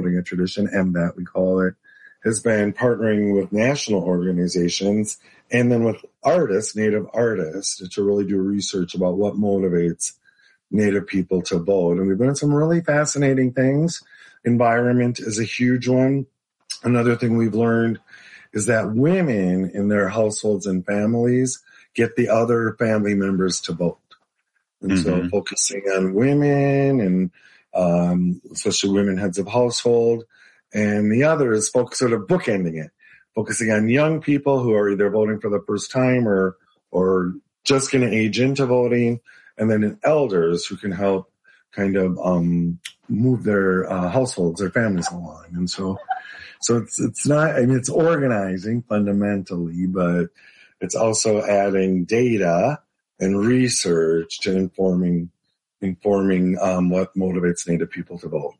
Voting a Tradition, MVAT we call it, has been partnering with national organizations and then with artists, Native artists, to really do research about what motivates Native people to vote. And we've done some really fascinating things. Environment is a huge one. Another thing we've learned is that women in their households and families get the other family members to vote. And so focusing on women and especially women heads of household, and the other is sort of bookending it, focusing on young people who are either voting for the first time or just going to age into voting, and then in elders who can help kind of move their households, their families along. And so it's not, I mean, it's organizing fundamentally, but it's also adding data and research to informing what motivates Native people to vote.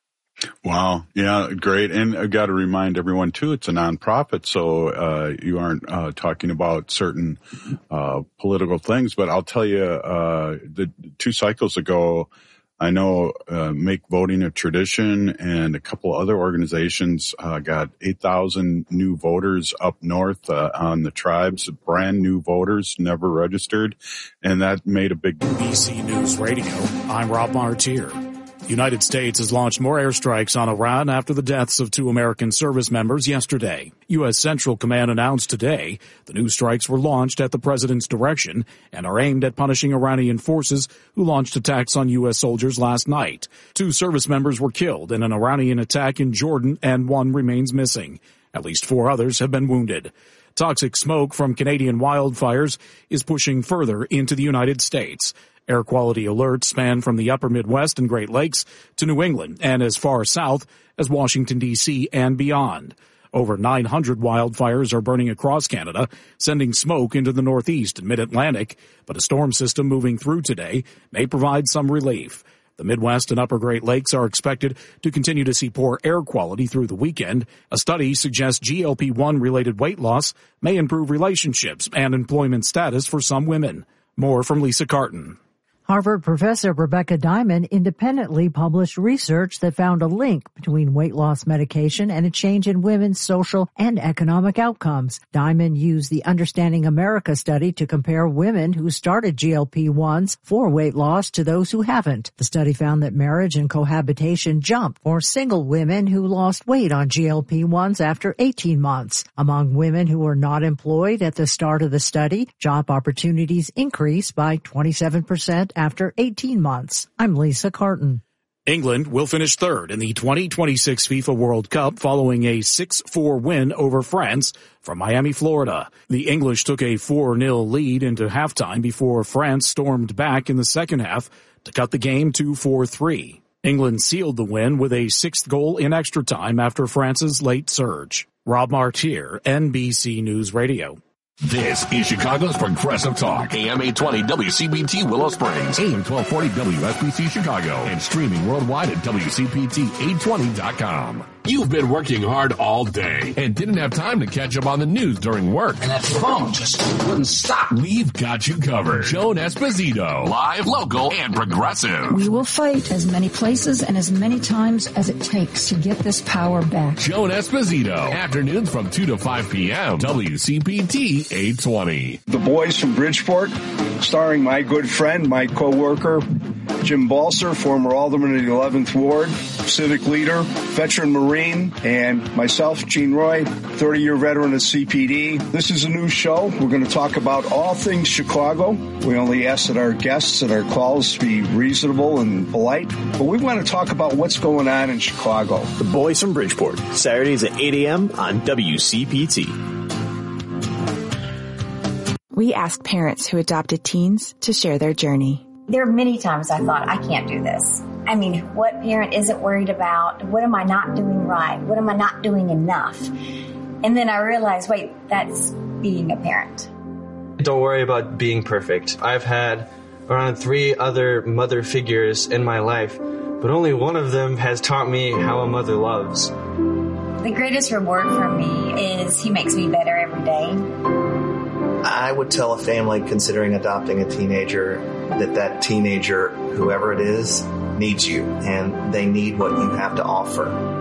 Wow. Yeah, great. And I've got to remind everyone, too, it's a nonprofit, so you aren't talking about certain political things. But I'll tell you, the 2 cycles ago, I know Make Voting a Tradition and a couple other organizations got 8,000 new voters up north on the tribes, brand new voters, never registered, and that made a big... BC News Radio, I'm Rob Martier. The United States has launched more airstrikes on Iran after the deaths of 2 American service members yesterday. U.S. Central Command announced today the new strikes were launched at the president's direction and are aimed at punishing Iranian forces who launched attacks on U.S. soldiers last night. 2 service members were killed in an Iranian attack in Jordan, and 1 remains missing. At least 4 others have been wounded. Toxic smoke from Canadian wildfires is pushing further into the United States. Air quality alerts span from the upper Midwest and Great Lakes to New England and as far south as Washington, D.C. and beyond. Over 900 wildfires are burning across Canada, sending smoke into the Northeast and Mid-Atlantic, but a storm system moving through today may provide some relief. The Midwest and Upper Great Lakes are expected to continue to see poor air quality through the weekend. A study suggests GLP-1-related weight loss may improve relationships and employment status for some women. More from Lisa Carton. Harvard professor Rebecca Diamond independently published research that found a link between weight loss medication and a change in women's social and economic outcomes. Diamond used the Understanding America study to compare women who started GLP-1s for weight loss to those who haven't. The study found that marriage and cohabitation jumped for single women who lost weight on GLP-1s after 18 months. Among women who were not employed at the start of the study, job opportunities increased by 27% after 18 months. I'm Lisa Carton. England will finish third in the 2026 FIFA World Cup following a 6-4 win over France from Miami, Florida. The English took a 4-0 lead into halftime before France stormed back in the second half to cut the game to 4-3. England sealed the win with a 6th goal in extra time after France's late surge. Rob Martier, NBC News Radio. This is Chicago's Progressive Talk. AM 820 WCPT Willow Springs. AM 1240 WSBC Chicago. And streaming worldwide at WCPT820.com. You've been working hard all day and didn't have time to catch up on the news during work. And that phone just wouldn't stop. We've got you covered. Joan Esposito. Live, local, and progressive. We will fight as many places and as many times as it takes to get this power back. Joan Esposito. Afternoons from 2 to 5 p.m. WCPT 820. The Boys from Bridgeport, starring my good friend, my co-worker, Jim Balser, former alderman of the 11th Ward, civic leader, veteran Marine, and myself, Gene Roy, 30-year veteran of CPD. This is a new show. We're going to talk about all things Chicago. We only ask that our guests and our calls be reasonable and polite, but we want to talk about what's going on in Chicago. The Boys from Bridgeport, Saturdays at 8 a.m. on WCPT. We asked parents who adopted teens to share their journey. There are many times I thought, I can't do this. I mean, what parent isn't worried about? What am I not doing right? What am I not doing enough? And then I realized, wait, that's being a parent. Don't worry about being perfect. I've had around 3 other mother figures in my life, but only one of them has taught me how a mother loves. The greatest reward for me is he makes me better every day. I would tell a family considering adopting a teenager that teenager, whoever it is, needs you, and they need what you have to offer.